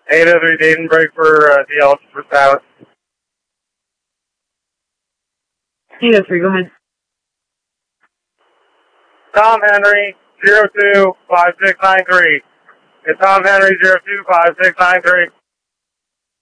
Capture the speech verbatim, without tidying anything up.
eight oh three Dayton, break for uh, D L for South. eight oh three, go ahead. Tom Henry, zero two five six nine three. It's Tom Henry, zero two five six nine three.